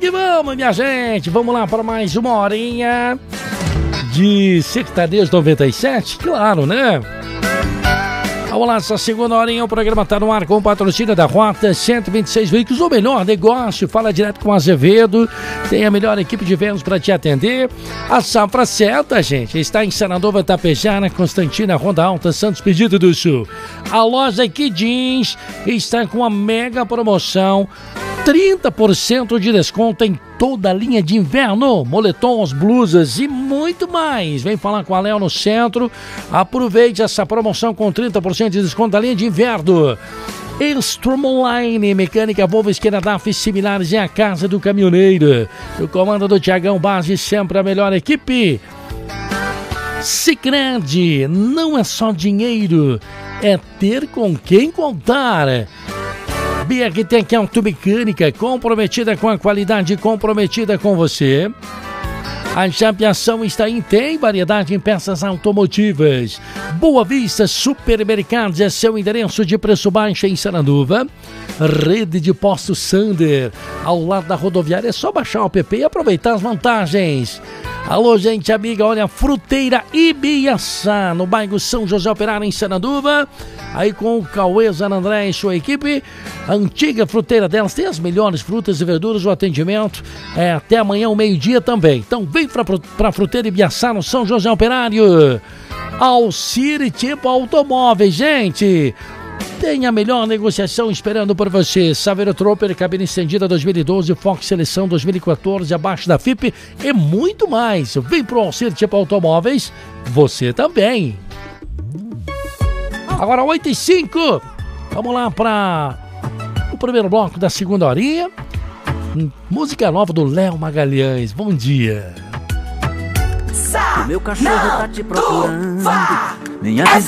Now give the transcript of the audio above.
que vamos, minha gente. Vamos lá para mais uma horinha de Sertanejo 97, claro, né? Vamos lá, essa segunda horinha o programa está no ar com patrocínio da Rota 126 Veículos, o melhor negócio. Fala direto com o Azevedo, tem a melhor equipe de vendas para te atender. A safra certa, gente, está em Sananduva, Tapejara, Constantina, Ronda Alta, Santos, Pedido do Sul. A loja Aqui Jeans está com uma mega promoção, 30% de desconto em toda a linha de inverno, moletons, blusas e muito mais. Vem falar com a Léo no centro. Aproveite essa promoção com 30% de desconto da linha de inverno. Strom Online, mecânica Volvo, esquina DAF similares é a casa do caminhoneiro. O comando do Tiagão Base, sempre a melhor equipe. Sicredi, não é só dinheiro, é ter com quem contar. BRTech Automecânica, comprometida com a qualidade, comprometida com você. A chapeação está em tem variedade em peças automotivas. Boa Vista Supermercados é seu endereço de preço baixo em Sananduva. Rede de Postos Sander, ao lado da rodoviária, é só baixar o app e aproveitar as vantagens. Alô, gente amiga, olha, Fruteira Ibiaçá, no bairro São José Operário, em Sananduva. Aí com o Cauê Zanandré e sua equipe, a antiga fruteira delas tem as melhores frutas e verduras, o atendimento é até amanhã, ao meio-dia também. Então vem pra Fruteira Ibiaçá, no São José Operário. Alcire Tipo Automóveis, gente. Tem a melhor negociação esperando por você. Saveiro Trooper, cabine estendida 2012, Fox Seleção 2014, abaixo da FIP e muito mais. Vem pro Alcir Tipo Automóveis, você também. Agora 8h05, vamos lá para o primeiro bloco da segunda horinha. Música nova do Léo Magalhães. Bom dia. O meu cachorro tá te procurando. Minha